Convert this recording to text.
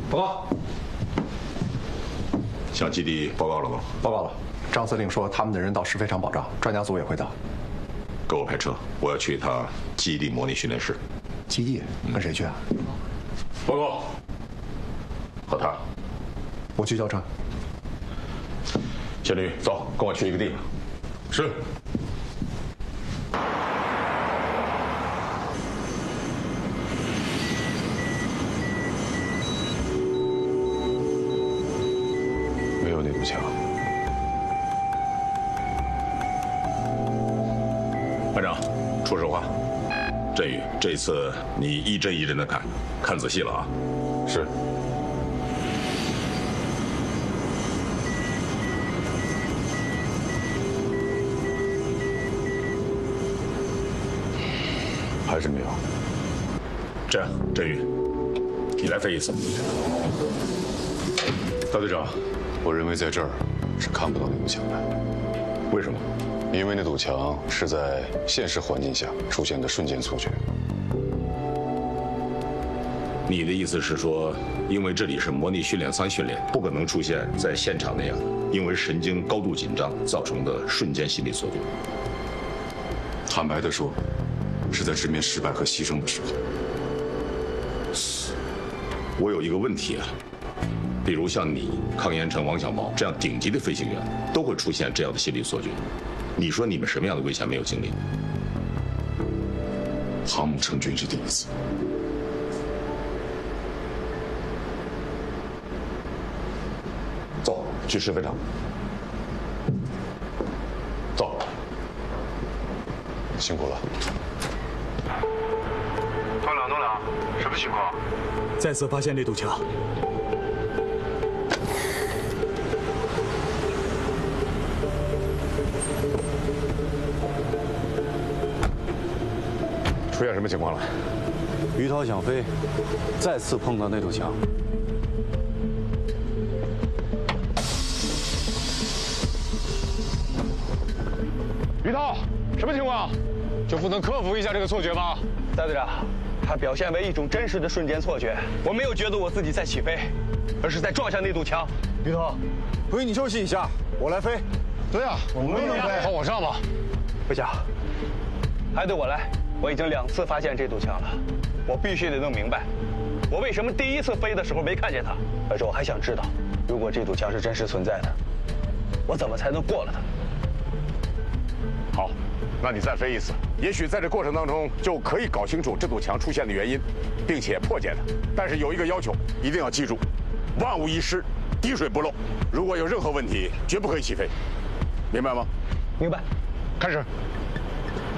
报告。 向基地报告了吗？ 报告了。张司令说他们的人到石飞场保障，专家组也会到。 给我派车，我要去一趟基地模拟训练室。 基地跟谁去啊？ 报告。和他。 我去叫车。 小吕，走，跟我去一个地方。是。 没有那堵墙。 班长，说实话，振宇，这次你一帧一帧的看，看仔细了啊。 是。还是没有。 这样，振宇，你来飞一次。 大队长，我认为在这儿是看不到那堵墙的。 为什么？ 因为那堵墙是在现实环境下出现的瞬间错觉。 你的意思是说，因为这里是模拟训练舱训练，不可能出现在现场那样因为神经高度紧张造成的瞬间心理错觉。 坦白地说，是在直面失败和牺牲的时候。 我有一个问题啊，比如像你、康延成、王小毛这样顶级的飞行员，都会出现这样的心理错觉。你说你们什么样的危险没有经历？ 航母成军是第一次。 走，去试飞场。走。 辛苦了。 东两，什么情况？ 再次发现那堵墙。 出现什么情况了？ 于涛想飞，再次碰到那堵墙。 于涛，什么情况？就不能克服一下这个错觉吗？ 大队长，它表现为一种真实的瞬间错觉。我没有觉得我自己在起飞，而是在撞向那堵墙。 于涛，回你休息一下，我来飞。 对啊，我们能飞。好，我上吧。 不行，还得我来。我已经2次发现这堵墙了，我必须得弄明白，我为什么第一次飞的时候没看见它，而且我还想知道，如果这堵墙是真实存在的，我怎么才能过了它？ 好，那你再飞一次，也许在这过程当中就可以搞清楚这堵墙出现的原因，并且破解它。但是有一个要求，一定要记住，万无一失，滴水不漏。如果有任何问题，绝不可以起飞，明白吗？ 明白。 开始。